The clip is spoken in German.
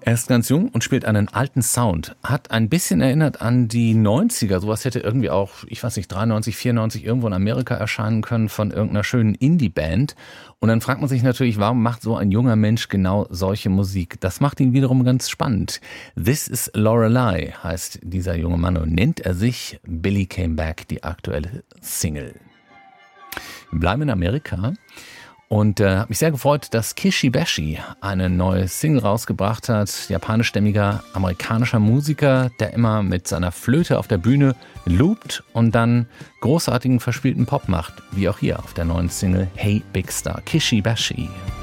Er ist ganz jung und spielt einen alten Sound. Hat ein bisschen erinnert an die 90er. Sowas hätte irgendwie auch, ich weiß nicht, 93, 94 irgendwo in Amerika erscheinen können von irgendeiner schönen Indie-Band. Und dann fragt man sich natürlich, warum macht so ein junger Mensch genau solche Musik? Das macht ihn wiederum ganz spannend. This is Lorelei heißt dieser junge Mann und nennt er sich. Billy Came Back, die aktuelle Single. Wir bleiben in Amerika. Und habe mich sehr gefreut, dass Kishi Bashi eine neue Single rausgebracht hat. Japanischstämmiger amerikanischer Musiker, der immer mit seiner Flöte auf der Bühne loopt und dann großartigen verspielten Pop macht. Wie auch hier auf der neuen Single Hey Big Star. Kishi Bashi.